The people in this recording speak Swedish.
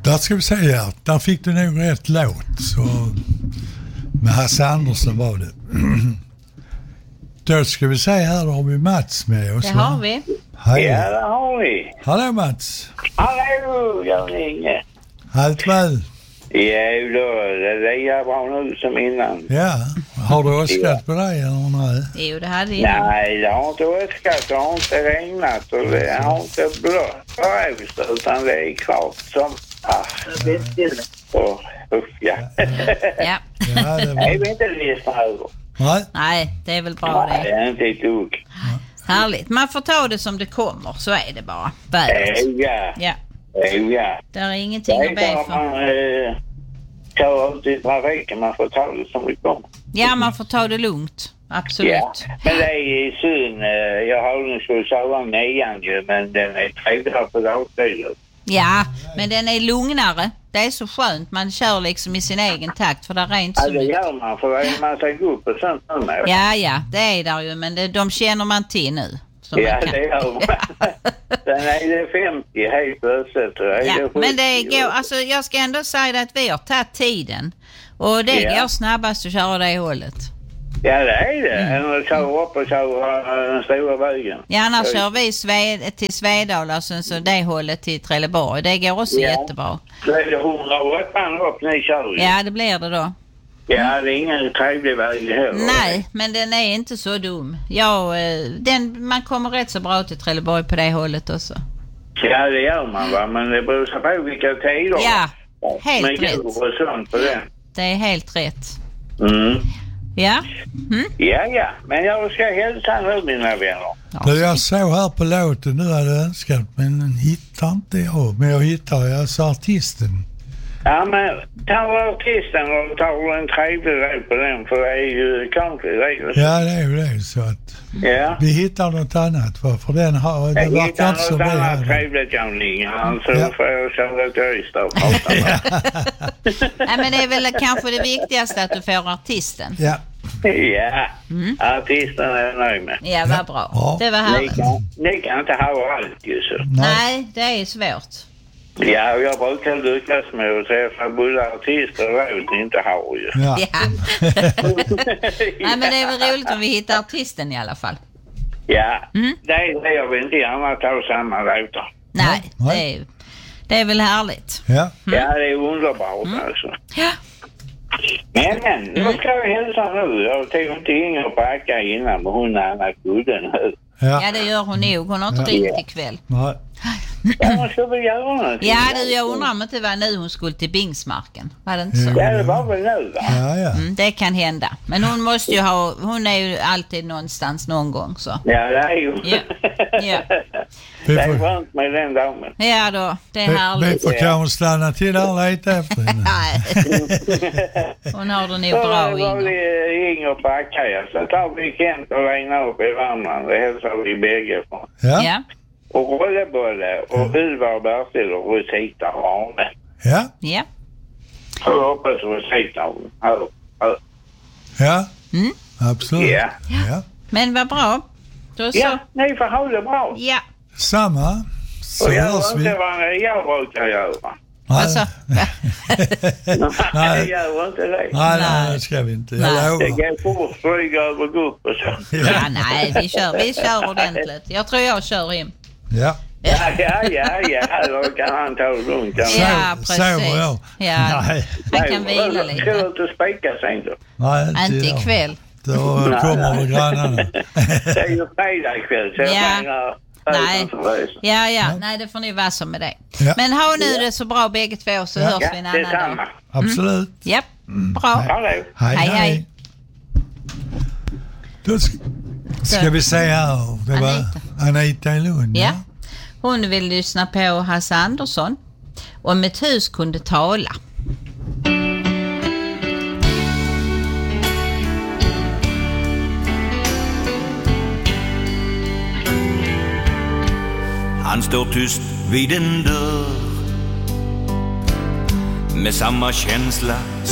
Där ska vi säga, där fick du nog rätt låt. Så med Hasse Andersson var det. Då ska vi säga här, då har vi Mats med oss. Det har vi. Hej. Ja, det har vi. Hallå Mats. Hallå, jag ringer. Allt väl? Ja, då, det är bra nu som innan. Ja, har du åskat på dig eller nej? Jo, det hade jag. Nej, det har inte åskat, det har inte regnat och det har inte blåst, utan det är klart som... Ja. Ja. Ja, det Det var... är vi inte lyssna över. Nej, det är väl bra Nej, det. det är inte ett dugg. Härligt. Man får ta det som det kommer, så är det bara. Vädret. Ja. Ja. Ja. Det är ingenting att be för. Man kör ut i trafiken, man får ta det som det kommer. Ja, man får ta det lugnt. Absolut. Ja, men det är synd. Jag har den skulle köra 9 ju, men den är trevligare på dagtiden. Ja, men den är lugnare. Det är så skönt. Man kör liksom i sin egen takt, för där är inte så Ja, det mycket. gör man, för det är en massa gupp och sånt. Ja, det är där ju, men de känner man till nu. Ja, det gör man. Sen är det 50 helt plötsligt. Ja, men det går, alltså jag ska ändå säga det att vi har tagit tiden. Och det går snabbast att köra det hållet. Ja, det är det. Än att köra upp och köra den stora vägen. Ja, annars kör vi till Svedala och sen så det hållet till Trelleborg. Det går också jättebra. Så är det 108 upp ni kör ju. Ja, det blir det då. Ja, det är ingen trevlig väg heller. Nej, men den är inte så dum. Ja, man kommer rätt så bra till Trelleborg på det hållet också. Ja, det gör man va, men det beror på vilka tider. Ja, helt men rätt. Och sånt på den. Det är helt rätt. Mm. Ja. Ja, men jag ska hälsa nu mina vänner. Det jag såg här på låten nu hade jag önskat, men den hittar inte jag. Men jag hittar alltså artisten. Ja, men ta artisten och ta en trevlig låt på den, för det är ju country. Ja, det är ju det, så att vi hittar något annat, för den har... Det verkar inte så bra här. Jag trevligt, Jan Lindgren, så får jag köra ett Öysta och prata med. Nej, men det är väl kanske det viktigaste att du får artisten. Ja. Ja, artisten är jag nöjd med. Ja, vad bra. Ja. Det var härligt. Ni kan inte ha allt ju så. Nej, det är svårt. Ja, jag brukar lyckas med att träffa både artister och låt inte ha ju. Ja. Nej, men det är väl roligt om vi hittar artisten i alla fall. Ja, det är det. Jag vill inte gärna ta samma låtar. Nej, det är väl härligt. Ja. Ja, det är underbart alltså. Ja. Men nu ska jag hälsa nu. Jag tog inte Inger backa innan, men hon är Anna Kudden nu. Ja, det gör hon nog. Hon har inte ringt ikväll. Nej. Ja, man ska väl göra något. Ja, jag undrar om det var nu hon skulle till Bingsmarken. Var det inte så? Ja, det var väl nu va? Ja. Det kan hända. Men hon måste ju hon är ju alltid någonstans någon gång så. Ja, det är ju. Ja. Det är skönt med den damen. Ja då, det är härligt. Vi får kanske stanna till där lite efter henne. Nej. Hon har det nog bra, Inger. Så Inger backa, så tar vi Kent och Reina upp i Värmland. Det hälsar vi bägge från. Ja. Och Rollebolle och Ylva och Bertil och Rosita och Arne. Ja. Jag hoppas Rosita hör. Ja. Absolut. Ja. Men vad bra. Då så. Ja, ni får ha det bra. Ja. Samma. Så jag hörs vi. Inte vad jag brukar göra. Alltså. Nej, jag gör inte det. Nej, det ska vi inte. Jag lovar. Det går fort, flyga över gupp och så. Ja, nej, vi kör ordentligt. Jag tror jag kör hem. Ja. Ja, då kan han ta det lugnt. Ja, precis. Ja, han kan vila lite. Ska du inte spika sen då? Nej, inte ikväll. Då kommer väl grannarna. Det är ju fredag ikväll, så jag menar... Nej, det får ni vara som med det. Ja. Men ha nu det så bra bägge två, så hörs vi en annan dag. Absolut. Ja, bra. Hej. Då ska vi säga det var Anita i Lund. Ja. Hon vill lyssna på Hasse Andersson. Om ett hus kunde tala. Han står tyst vid en dörr med samma känsla